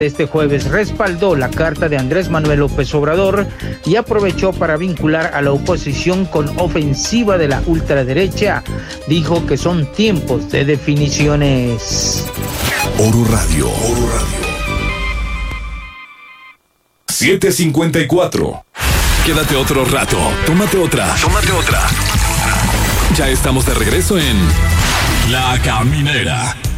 Este jueves respaldó la carta de Andrés Manuel López Obrador y aprovechó para vincular a la oposición con ofensiva de la ultraderecha. Dijo que son tiempos de definiciones. Oro Radio. 7:54. Quédate otro rato. Tómate otra. Ya estamos de regreso en La Caminera.